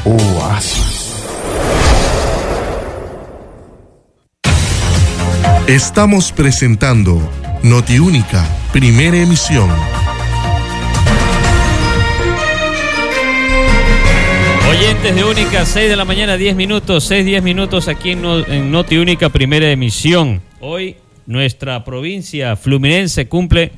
Oasis. Estamos presentando Notiúnica, primera emisión. Oyentes de Única, 6 de la mañana, 10 minutos, 10 minutos aquí en Notiúnica, primera emisión. Hoy nuestra provincia fluminense cumple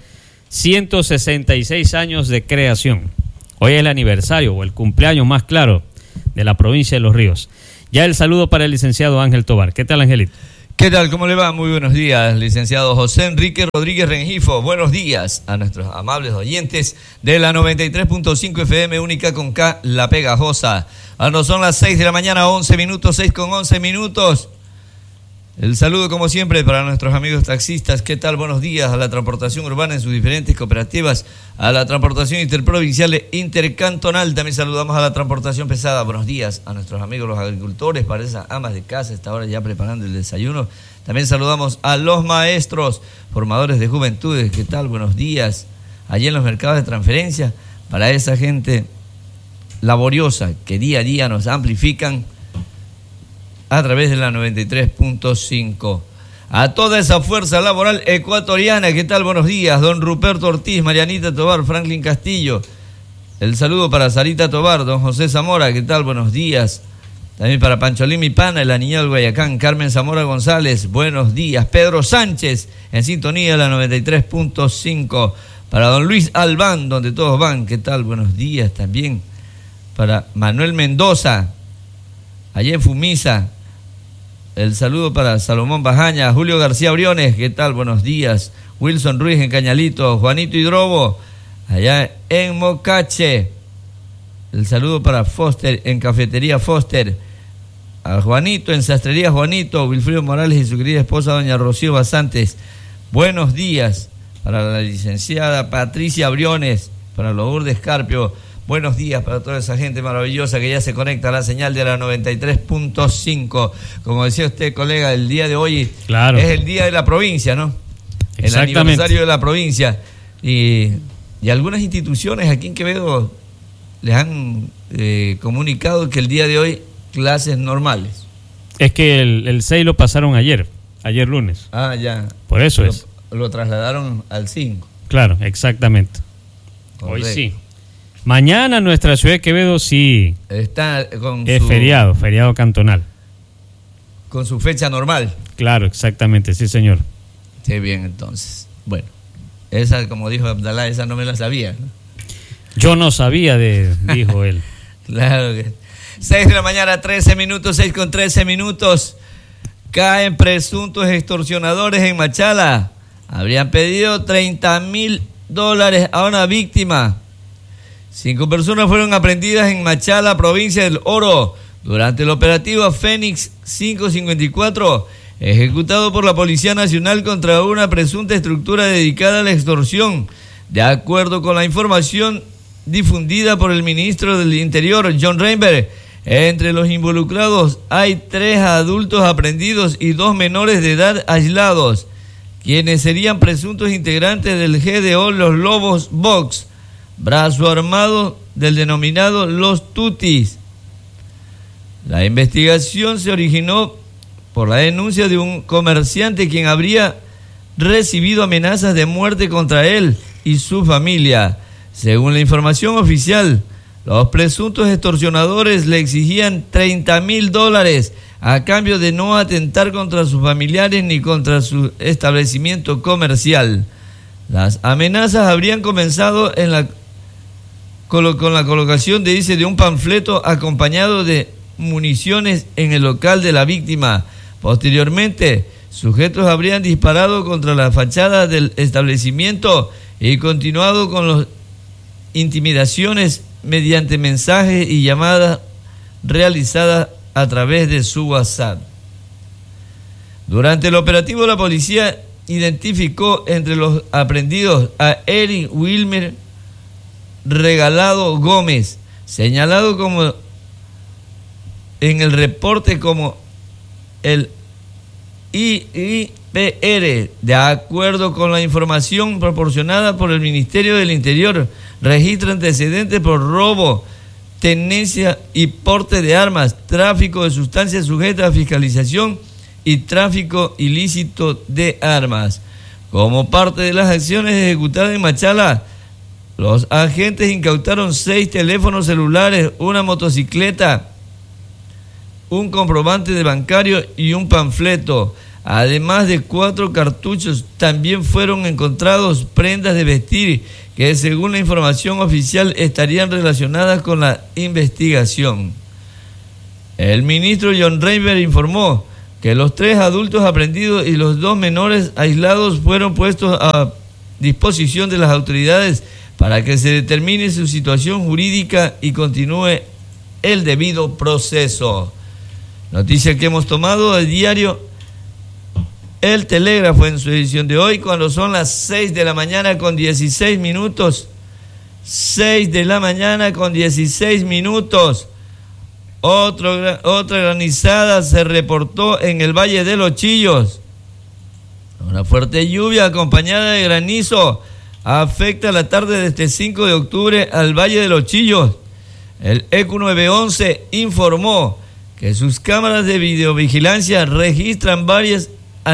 166 años de creación. Hoy es el aniversario o el cumpleaños más claro de la provincia de Los Ríos. Ya el saludo para el licenciado Ángel Tobar. ¿Qué tal, Angelito? ¿Qué tal? ¿Cómo le va? Muy buenos días, licenciado José Enrique Rodríguez Rengifo. Buenos días a nuestros amables oyentes de la 93.5 FM Única con K, La Pegajosa. Ahora son las 6 de la mañana, 11 minutos, 6 con 11 minutos. El saludo, como siempre, para nuestros amigos taxistas. ¿Qué tal? Buenos días a la transportación urbana en sus diferentes cooperativas, a la transportación interprovincial e intercantonal. También saludamos a la transportación pesada. Buenos días a nuestros amigos los agricultores, para esas amas de casa, esta hora ya preparando el desayuno. También saludamos a los maestros, formadores de juventudes. ¿Qué tal? Buenos días. Allí en los mercados de transferencia, para esa gente laboriosa que día a día nos amplifican a través de la 93.5. A toda esa fuerza laboral ecuatoriana, ¿qué tal? Buenos días, don Ruperto Ortiz, Marianita Tobar, Franklin Castillo. El saludo para Sarita Tobar, don José Zamora, ¿qué tal? Buenos días. También para Pancholín Mi Pana, la niña del Guayacán, Carmen Zamora González, buenos días. Pedro Sánchez, en sintonía de la 93.5. Para don Luis Albán, donde todos van, ¿qué tal? Buenos días también. Para Manuel Mendoza, allá en Fumisa. El saludo para Salomón Bajaña, Julio García Briones, ¿qué tal? Buenos días. Wilson Ruiz en Cañalito, Juanito Hidrobo, allá en Mocache. El saludo para Foster en Cafetería Foster. A Juanito en Sastrería Juanito, Wilfrido Morales y su querida esposa doña Rocío Basantes. Buenos días para la licenciada Patricia Briones, para Lourdes Carpio. Buenos días para toda esa gente maravillosa que ya se conecta a la señal de la 93.5. Como decía usted, colega, el día de hoy claro, es el día de la provincia, ¿no? El aniversario de la provincia. Y algunas instituciones aquí en Quevedo les han comunicado que el día de hoy clases normales. Es que el 6 lo pasaron ayer lunes. Ah, ya. Por eso lo trasladaron al 5. Claro, exactamente. Correcto. Hoy sí. Mañana nuestra ciudad de Quevedo sí está con es feriado cantonal. Con su fecha normal. Claro, exactamente, sí señor. Sí, bien, entonces. Bueno, esa, como dijo Abdalá, esa no me la sabía, ¿no? Yo no sabía dijo él. Claro que 6 de la mañana, 13 minutos, 6 con 13 minutos. Caen presuntos extorsionadores en Machala. Habrían pedido $30,000 a una víctima. 5 personas fueron aprehendidas en Machala, provincia del Oro, durante el operativo Fénix 554, ejecutado por la Policía Nacional contra una presunta estructura dedicada a la extorsión. De acuerdo con la información difundida por el ministro del Interior, John Reinberg, entre los involucrados hay 3 adultos aprehendidos y 2 menores de edad aislados, quienes serían presuntos integrantes del GDO Los Lobos Box, brazo armado del denominado Los Tutis. La investigación se originó por la denuncia de un comerciante quien habría recibido amenazas de muerte contra él y su familia. Según la información oficial, los presuntos extorsionadores le exigían $30,000 a cambio de no atentar contra sus familiares ni contra su establecimiento comercial. Las amenazas habrían comenzado con la colocación de un panfleto acompañado de municiones en el local de la víctima. Posteriormente, sujetos habrían disparado contra la fachada del establecimiento y continuado con las intimidaciones mediante mensajes y llamadas realizadas a través de su WhatsApp. Durante el operativo, la policía identificó entre los aprehendidos a Eric Wilmer Regalado Gómez, señalado como en el reporte como el IIPR, de acuerdo con la información proporcionada por el Ministerio del Interior, registra antecedentes por robo, tenencia y porte de armas, tráfico de sustancias sujetas a fiscalización y tráfico ilícito de armas. Como parte de las acciones ejecutadas en Machala, los agentes incautaron 6 teléfonos celulares, una motocicleta, un comprobante de bancario y un panfleto. Además de 4 cartuchos, también fueron encontrados prendas de vestir que, según la información oficial, estarían relacionadas con la investigación. El ministro John Reiber informó que los 3 adultos aprehendidos y los 2 menores aislados fueron puestos a disposición de las autoridades para que se determine su situación jurídica y continúe el debido proceso. Noticia que hemos tomado del diario El Telégrafo en su edición de hoy, cuando son las 6 de la mañana con 16 minutos. 6 de la mañana con 16 minutos. Otra granizada se reportó en el Valle de los Chillos. Una fuerte lluvia acompañada de granizo afecta la tarde de este 5 de octubre al Valle de los Chillos. El ECU 911 informó que sus cámaras de videovigilancia registran vías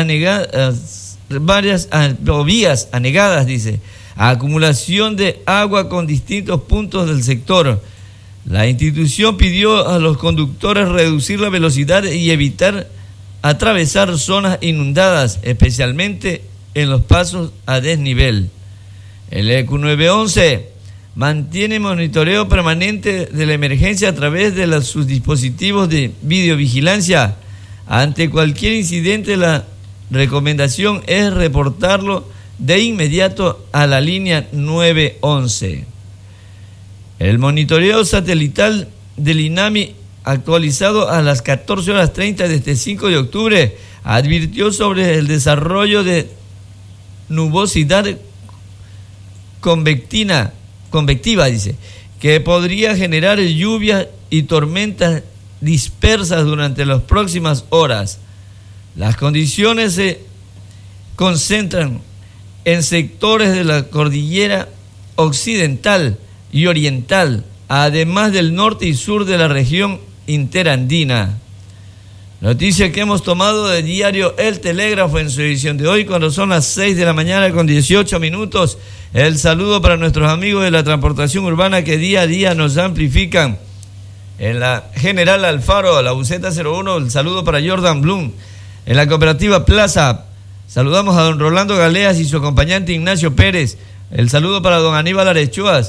anegadas, acumulación de agua con distintos puntos del sector. La institución pidió a los conductores reducir la velocidad y evitar atravesar zonas inundadas, especialmente en los pasos a desnivel. El ECU 911 mantiene monitoreo permanente de la emergencia a través de sus dispositivos de videovigilancia. Ante cualquier incidente, la recomendación es reportarlo de inmediato a la línea 911. El monitoreo satelital del INAMI, actualizado a las 14:30 de este 5 de octubre, advirtió sobre el desarrollo de nubosidad convectiva, que podría generar lluvias y tormentas dispersas durante las próximas horas. Las condiciones se concentran en sectores de la cordillera occidental y oriental, además del norte y sur de la región interandina. Noticia que hemos tomado del diario El Telégrafo en su edición de hoy, cuando son las 6 de la mañana con 18 minutos. El saludo para nuestros amigos de la transportación urbana que día a día nos amplifican. En la General Alfaro, la Buceta 01, el saludo para Jordan Blum. En la Cooperativa Plaza, saludamos a don Rolando Galeas y su acompañante Ignacio Pérez. El saludo para don Aníbal Arechua,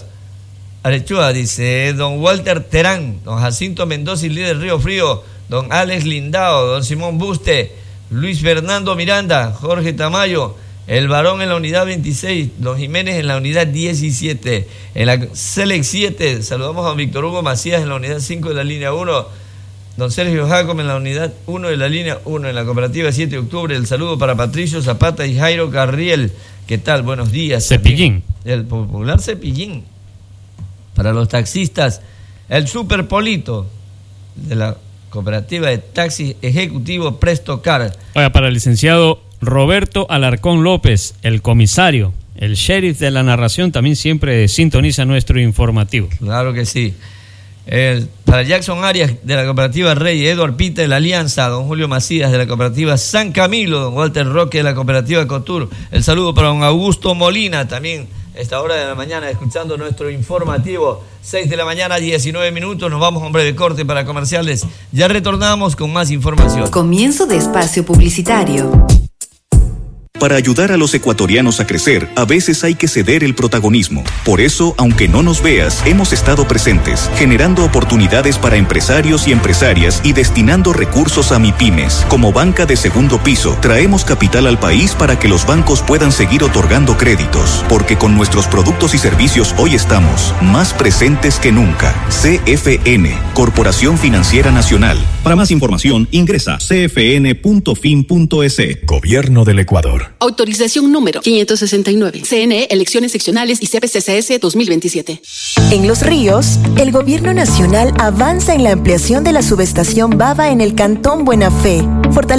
dice don Walter Terán, don Jacinto Mendoza y líder Río Frío, don Alex Lindao, don Simón Buste, Luis Fernando Miranda, Jorge Tamayo, el varón en la unidad 26, don Jiménez en la unidad 17. En la Select 7, saludamos a don Víctor Hugo Macías en la unidad 5 de la línea 1, don Sergio Jacob en la unidad 1 de la línea 1, en la Cooperativa 7 de octubre. El saludo para Patricio Zapata y Jairo Carriel. ¿Qué tal? Buenos días. Cepillín. El popular Cepillín. Para los taxistas, el Super Polito de la Cooperativa de Taxi Ejecutivo Presto Car. Oiga, para el licenciado Roberto Alarcón López, el comisario, el sheriff de la narración, también siempre sintoniza nuestro informativo. Claro que sí. Para Jackson Arias de la Cooperativa Rey, Eduard Pita de la Alianza, don Julio Macías de la Cooperativa San Camilo, don Walter Roque de la Cooperativa Cotur. El saludo para don Augusto Molina, también esta hora de la mañana escuchando nuestro informativo. 6 de la mañana, 19 minutos. Nos vamos a un breve corte para comerciales. Ya retornamos con más información. Comienzo de espacio publicitario. Para ayudar a los ecuatorianos a crecer, a veces hay que ceder el protagonismo. Por eso, aunque no nos veas, hemos estado presentes, generando oportunidades para empresarios y empresarias y destinando recursos a MIPYMES. Como banca de segundo piso, traemos capital al país para que los bancos puedan seguir otorgando créditos. Porque con nuestros productos y servicios hoy estamos más presentes que nunca. CFN, Corporación Financiera Nacional. Para más información, ingresa cfn.fin.es. Gobierno del Ecuador. Autorización número 569. CNE, elecciones seccionales y CPCCS 2027. En Los Ríos, el Gobierno Nacional avanza en la ampliación de la subestación Bava en el Cantón Buena Fe,